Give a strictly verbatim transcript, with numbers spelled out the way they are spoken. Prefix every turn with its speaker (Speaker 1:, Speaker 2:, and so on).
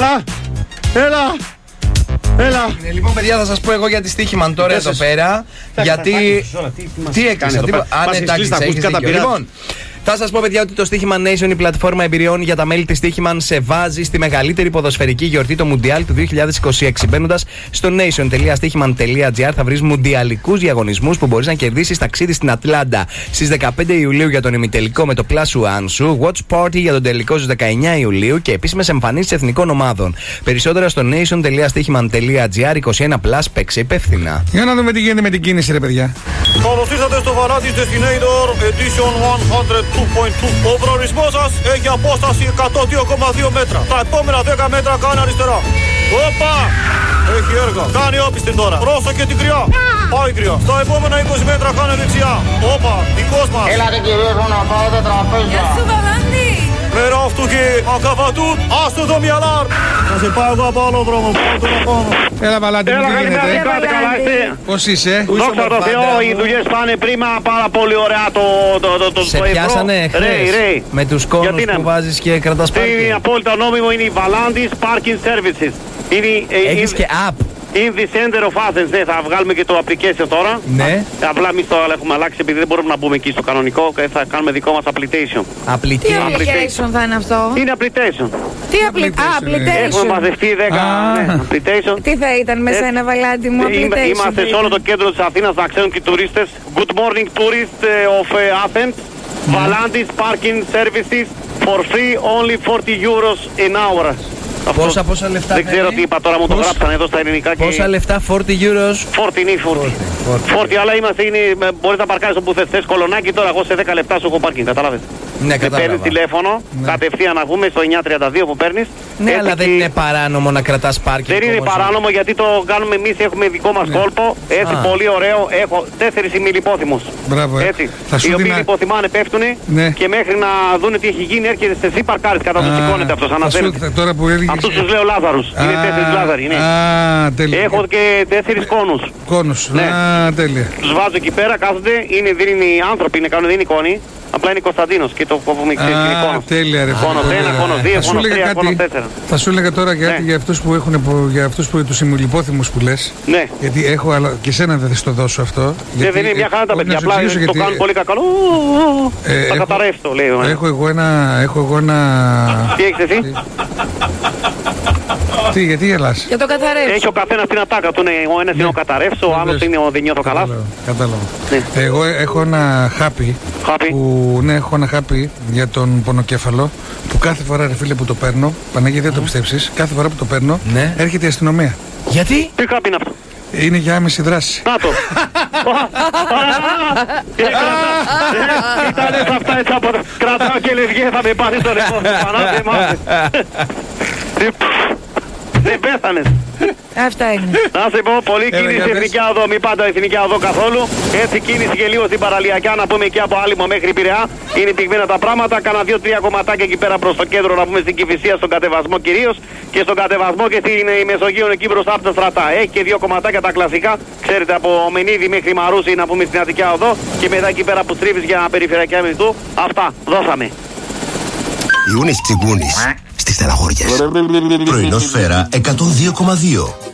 Speaker 1: Έλα. Έλα. Έλα.
Speaker 2: Ε, λοιπόν, παιδιά, θα σας πω εγώ για τη στοίχημα τώρα εδώ πέρα. Γιατί. Τι έκλεισα, τίποτα. Α, ναι, εντάξει, έχεις δίκιο. Λοιπόν, θα σας πω, παιδιά, ότι το Στοίχημα Nation, η πλατφόρμα εμπειριών για τα μέλη της Στοίχημαν, σε βάζει στη μεγαλύτερη ποδοσφαιρική γιορτή, το Μουντιάλ του δύο χιλιάδες είκοσι έξι. Μπαίνοντας στο nation τελεία στοίχημαν τελεία τζι άρ θα βρεις μουντιαλικούς διαγωνισμούς που μπορείς να κερδίσεις ταξίδι στην Ατλάντα στις δεκαπέντε Ιουλίου για τον ημιτελικό με το Plus One σου, Watch Party για τον τελικό στις δεκαεννιά Ιουλίου και επίσημες εμφανίσεις εθνικών ομάδων. Περισσότερα στο nation τελεία στοίχημαν τελεία τζι άρ. είκοσι ένα πλας, παίξε υπεύθυνα.
Speaker 1: Για να δούμε τι γίνεται με την κίνηση, ρε παιδιά.
Speaker 3: Καλώς ήρθατε στο Varantis Destinator Edition εκατόν δύο κόμμα δύο. Ο προορισμός σας έχει απόσταση εκατόν δύο κόμμα δύο μέτρα. Τα επόμενα δέκα μέτρα κάνει αριστερά. Όπα! Έχει έργα. Κάνει όπισθεν τώρα. Πρόσεχε την κρυά. Πάει κρυά. Στα επόμενα είκοσι μέτρα κάνει δεξιά. Όπα! Δικός μας.
Speaker 4: Έλατε κυρίως να πάω τα τραπέζια.
Speaker 5: Γεια σου Βαλάντη.
Speaker 3: Μέρα αυτού και ακαβατούν. Άστο το μυαλάρ. Θα σε πάω εγώ από άλλο δρόμο.
Speaker 1: Έλα, Βαλάντη, μου τι γίνεται. Πώς είσαι?
Speaker 4: Δόξα τω Θεώ, οι δουλειές πάνε πρίμα, πάρα πολύ ωραία το, το, το, το,
Speaker 2: Σε
Speaker 4: το
Speaker 2: πιάσανε
Speaker 4: ευρώ. Ρέι,
Speaker 2: χθες
Speaker 4: ρέι.
Speaker 2: με τους κόνους που βάζεις και κρατάς πάρκινγκ.
Speaker 4: Είναι απόλυτα νόμιμο, είναι η Varantis Parking Services. Είναι,
Speaker 2: Έχεις
Speaker 4: in,
Speaker 2: και app.
Speaker 4: in the center of Athens, ναι, θα βγάλουμε και το application τώρα.
Speaker 2: Ναι.
Speaker 4: Απλά εμείς το έχουμε αλλάξει επειδή δεν μπορούμε να μπούμε εκεί στο κανονικό και θα κάνουμε δικό μας application.
Speaker 5: Τι
Speaker 2: Application.
Speaker 5: application θα είναι αυτό?
Speaker 4: Είναι application.
Speaker 5: Τι application?
Speaker 4: Έχουμε
Speaker 5: Application.
Speaker 4: μαζευτεί δέκα ναι, application.
Speaker 5: Τι θα ήταν με σένα Βαλάντη μου,
Speaker 4: Είμα-
Speaker 5: application?
Speaker 4: Είμαστε σε όλο το κέντρο της Αθήνας να ξέρουν και οι τουρίστες. Good morning tourists of uh, Athens. Varantis Parking Services for free only forty euros an hour. Αυτό-
Speaker 2: Πόσα, πόσα λεφτά
Speaker 4: Δεν ξέρω
Speaker 2: θέλει?
Speaker 4: τι είπα τώρα, μου το
Speaker 2: Πώς-
Speaker 4: γράψανε εδώ στα ελληνικά και...
Speaker 2: Πόσα λεφτά, φορτί euros.
Speaker 4: φορτί είναι φορτί. φορτί, αλλά είμαστε, είναι, μπορείς να παρκάρεις όπου θες. Θες Κολονάκι, τώρα εγώ σε δέκα λεπτά σου έχω πάρκινγκ, κατάλαβες.
Speaker 2: Ναι,
Speaker 4: Με
Speaker 2: κατάλαβα.
Speaker 4: παίρνεις τηλέφωνο, κατευθείαν να βγούμε στο εννιά τριάντα δύο που παίρνεις.
Speaker 2: Ναι,
Speaker 4: Έτσι
Speaker 2: αλλά δεν
Speaker 4: και-
Speaker 2: είναι παράνομο να κρατάς πάρκινγκ.
Speaker 4: Δεν είναι
Speaker 2: όμως.
Speaker 4: παράνομο γιατί το κάνουμε εμείς, έχουμε δικό μας κόλπο. Έτσι,
Speaker 2: Α.
Speaker 4: πολύ ωραίο. Έχω τέσσερις ημιλιπόθυμους.
Speaker 1: Μπράβο, ε.
Speaker 4: Έτσι.
Speaker 1: Θα σου
Speaker 4: Οι οποίοι
Speaker 1: δίνα-
Speaker 4: λιποθυμάνε, πέφτουνε
Speaker 1: Ναι.
Speaker 4: και μέχρι να δούνε τι έχει γίνει έρχεται σε εσύ παρκάρεις κατά του
Speaker 1: Α,
Speaker 4: σηκώνεται αυτός.
Speaker 1: θα σου-
Speaker 4: Αναφέρεται.
Speaker 1: τώρα που έλεγες-
Speaker 4: Αυτούς τους λέω Λάζαρους. Είναι
Speaker 1: Α,
Speaker 4: τέσσερις Λάζαροι. Ναι.
Speaker 1: Α, τέλεια.
Speaker 4: Έχω και τέσσερις κόνους.
Speaker 1: Κόνους.
Speaker 4: Ναι.
Speaker 1: Α, τέλεια.
Speaker 4: Τους βάζω εκεί πέρα, κάθονται, είναι, δεν είναι οι άνθρωποι, είναι κάνουν, δεν είναι εικόνοι. Απλά είναι Κωνσταντίνος και το κόβουμε ξέρεις, είναι
Speaker 1: Α,
Speaker 4: εικόνος.
Speaker 1: τέλεια, ρε.
Speaker 4: Κόνος
Speaker 1: πολύ
Speaker 4: ένα,
Speaker 1: ωραία.
Speaker 4: κόνος δύο,
Speaker 1: Θα σου
Speaker 4: κόνος
Speaker 1: έλεγα
Speaker 4: τρία,
Speaker 1: κάτι-
Speaker 4: κόνος τέσσερα.
Speaker 1: Θα σου έλεγα τώρα κάτι
Speaker 4: Ναι.
Speaker 1: για αυτούς που έχουν, που- για αυτούς που τους ημιλιπόθυμους που λες.
Speaker 4: Ναι.
Speaker 1: Γιατί έχω, αλλά και σένα δεν θα στο δώσω αυτό.
Speaker 4: Δεν,
Speaker 1: γιατί
Speaker 4: δεν είναι μια χαρά τα
Speaker 1: έχω-
Speaker 4: παιδιά,
Speaker 1: να σου
Speaker 4: απλά
Speaker 1: εξηγήσω
Speaker 4: το
Speaker 1: γιατί-
Speaker 4: κάνουν πολύ κακό.
Speaker 1: Ε,
Speaker 4: Θα
Speaker 1: έχω-
Speaker 4: καταρρεύσει το λέει. ο ένας.
Speaker 1: Έχω εγώ ένα. Έχω εγώ ένα.
Speaker 4: Τι έχεις εσύ?
Speaker 1: Τι, γιατί γελάς?
Speaker 5: Για το καθαρέψει.
Speaker 4: Έχει ο καθένας την ατάκα του. Ναι, ο ένας είναι ο καταρρεύσο, ο άλλος
Speaker 1: Βεβαίως.
Speaker 4: είναι ο δεν νιώθω καλά.
Speaker 1: Κατάλαβα, κατάλαβα.
Speaker 4: Ναι.
Speaker 1: Εγώ έχω ένα χάπι.
Speaker 4: Χάπι.
Speaker 1: Που, ναι, έχω ένα χάπι για τον πονοκέφαλο. Που κάθε φορά, ρε φίλε, που το παίρνω. Παναγία, δεν το πιστέψεις. Κάθε φορά που το παίρνω,
Speaker 2: Ναι.
Speaker 1: έρχεται η αστυνομία.
Speaker 2: Γιατί?
Speaker 4: Τι χάπι είναι αυτό?
Speaker 1: Είναι για άμεση δράση.
Speaker 4: Να το. Ήταν αυτά έτσι από τα... Κρατάω και λες γε, θα με πάρει το λεφτό. Πανάτε μάθε. Δεν πέθανες.
Speaker 5: Αυτά είναι.
Speaker 4: Να σε πω, πολύ
Speaker 1: Έλα,
Speaker 4: κίνηση
Speaker 1: για πες.
Speaker 4: εθνική οδό, μη πάντα εθνική οδό καθόλου. Έτσι κίνηση και λίγο στην παραλιακιά, να πούμε εκεί από Άλυμο μέχρι Πειραιά. Είναι πυγμένα τα πράγματα. Κάνα δύο-τρία κομματάκια εκεί πέρα προς το κέντρο, να πούμε στην Κηφισία, στον κατεβασμό κυρίως. Και στον κατεβασμό και στην ε, Μεσογείο εκεί μπροστά από τα στρατά. Έχει και δύο κομματάκια τα κλασικά. Ξέρετε, από Μενίδη μέχρι Μαρούση, να πούμε στην Αττικιά οδό. Και μετά εκεί πέρα που στρίβεις για περιφερειακά μισθού. Αυτά, δώσαμε.
Speaker 6: Ιούνις Τσιγκούνης στις στεναχώριες. Πρωινό Σφαίρα εκατόν δύο κόμμα δύο.